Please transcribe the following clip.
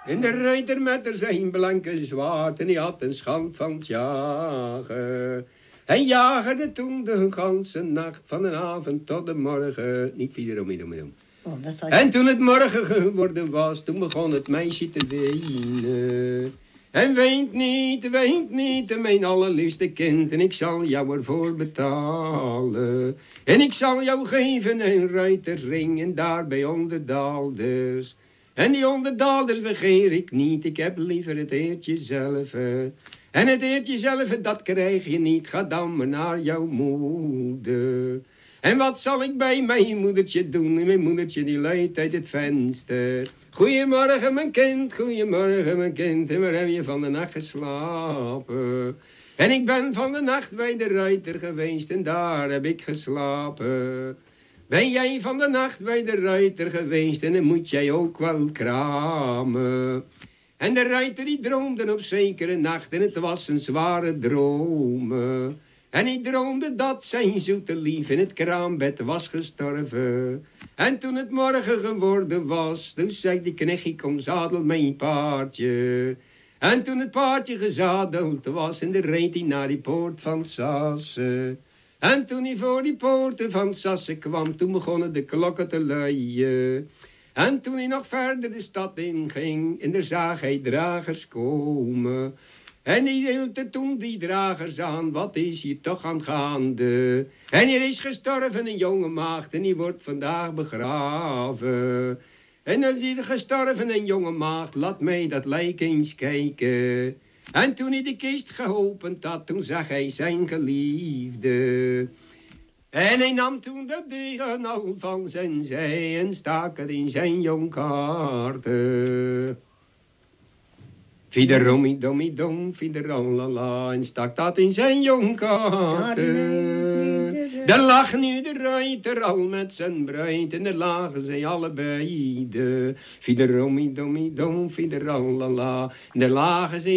En de ruiter met er zijn blanke zwaard en die had een schand van het jagen. Hij jagerde toen de ganse nacht, van de avond tot de morgen. Niet vier. En toen het morgen geworden was, toen begon het meisje te wenen. En weent niet, mijn allerliefste kind, en ik zal jou ervoor betalen. En ik zal jou geven een ruitersring, en daarbij onderdaalders. En die onderdaalders begeer ik niet, ik heb liever het eertje zelf. En het eertje zelf, dat krijg je niet, ga dan maar naar jouw moeder. En wat zal ik bij mijn moedertje doen? Mijn moedertje die luidt uit het venster. Goeiemorgen mijn kind, goeiemorgen mijn kind. En waar heb je van de nacht geslapen? En ik ben van de nacht bij de ruiter geweest en daar heb ik geslapen. Ben jij van de nacht bij de ruiter geweest en dan moet jij ook wel kramen. En de ruiter die droomde op zekere nacht en het was een zware droom. En hij droomde dat zijn zoete lief in het kraambed was gestorven. En toen het morgen geworden was, toen zei die knechtje, kom zadel mijn paardje. En toen het paardje gezadeld was, en de reed hij naar die poort van Sassen. En toen hij voor die poorten van Sassen kwam, toen begonnen de klokken te luien. En toen hij nog verder de stad inging, en daar zag hij dragers komen. En die hield toen die dragers aan, wat is hier toch aan gaande? En hier is gestorven een jonge maagd en die wordt vandaag begraven. En dan is hier gestorven een jonge maagd, laat mij dat lijk eens kijken. En toen hij de kist geopend had, toen zag hij zijn geliefde. En hij nam toen de degen al van zijn zij en stak het in zijn jonkharten. Fiederommie-dommie-dom, fiederalala, en stak dat in zijn jonkharten. Daar lag nu de ruiter al met zijn bruid, en daar lagen zij allebei. Fiederommie-dommie-dom, fiederalala, en daar lagen zij